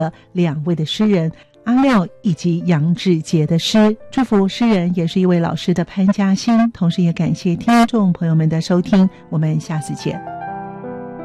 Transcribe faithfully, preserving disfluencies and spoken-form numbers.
两位的诗人阿廖以及杨志杰的诗。祝福诗人也是一位老师的潘嘉欣，同时也感谢听众朋友们的收听，我们下次见。